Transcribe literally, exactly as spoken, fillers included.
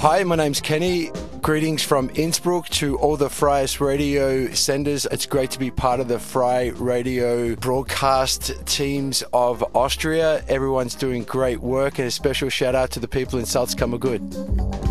Hi, my name's Kenny. Greetings from Innsbruck to all the Freies Radio senders. It's great to be part of the Frei Radio broadcast teams of Austria. Everyone's doing great work, and a special shout out to the people in Salzkammergut.